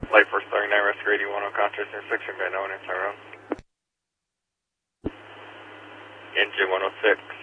Light Force 39, Rescue 81, contrast intersection, by no one inside road. Engine 106.